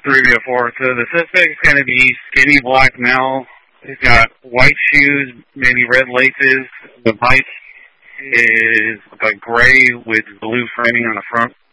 304. So the suspect's going to be skinny black male. He's got white shoes, maybe red laces. The bike is like gray with blue framing on the front.